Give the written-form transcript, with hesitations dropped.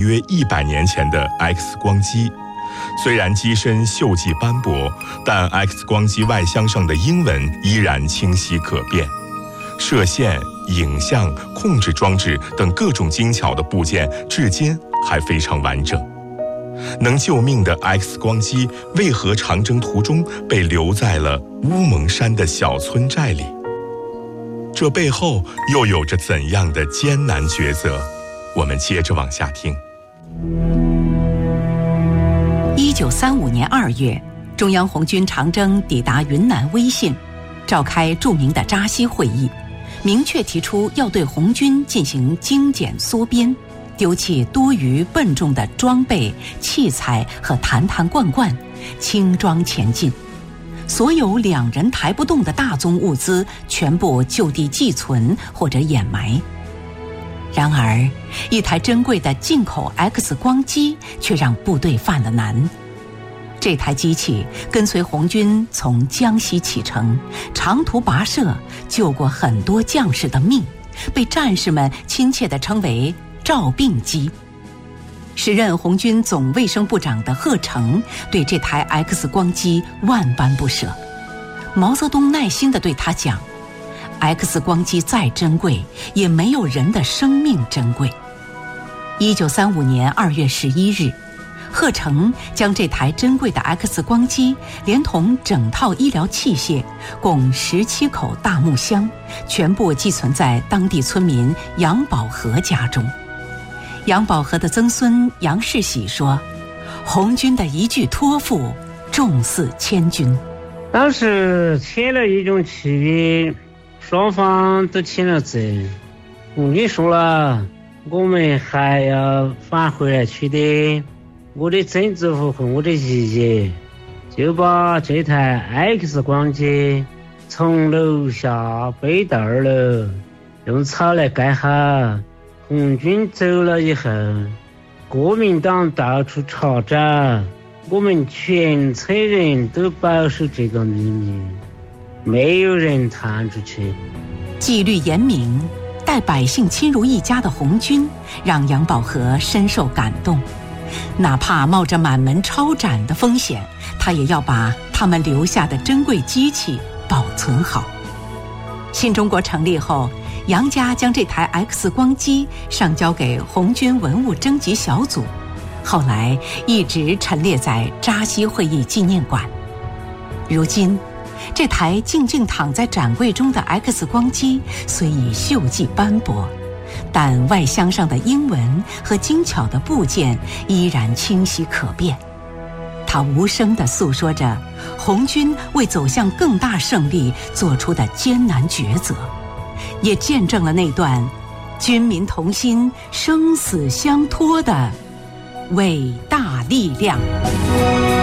约100年前的 X 光机。虽然机身锈迹斑驳，但 X 光机外箱上的英文依然清晰可辨。射线、影像、控制装置等各种精巧的部件至今还非常完整。能救命的 X 光机为何长征途中被留在了乌蒙山的小村寨里？这背后又有着怎样的艰难抉择？我们接着往下听。 1935年2月，中央红军长征抵达云南威信，召开著名的扎西会议，明确提出要对红军进行精简缩编，丢弃多余笨重的装备、器材和坛坛罐罐，轻装前进。所有2人抬不动的大宗物资全部就地寄存或者掩埋。然而，一台珍贵的进口 X 光机却让部队犯了难。这台机器跟随红军从江西启程，长途跋涉，救过很多将士的命，被战士们亲切地称为照病机。时任红军总卫生部长的贺成对这台 X 光机万般不舍。毛泽东耐心地对他讲，X 光机再珍贵，也没有人的生命珍贵。1935年2月11日，贺成将这台珍贵的 X 光机连同整套医疗器械，共17口大木箱，全部寄存在当地村民杨保和家中。杨保和的曾孙杨世喜说：“红军的一句托付，重似千军。” 当时签了一种契约，双方都签了字。红军说了，我们还要返回来取得我的曾祖父和我的爷爷，就把这台 X 光机从楼下背到2楼，用草来盖好。红军走了以后，国民党到处查找，我们全村人都保守这个秘密，没有人探出去。 纪律严明，待百姓亲如一家的红军让杨保和深受感动，哪怕冒着满门抄斩的风险，他也要把他们留下的珍贵机器保存好。新中国成立后，杨家将这台 X 光机上交给红军文物征集小组，后来一直陈列在扎西会议纪念馆。如今，这台静静躺在展柜中的 X 光机虽已锈迹斑驳，但外箱上的英文和精巧的部件依然清晰可辨。它无声地诉说着红军为走向更大胜利做出的艰难抉择，也见证了那段军民同心、生死相托的伟大力量。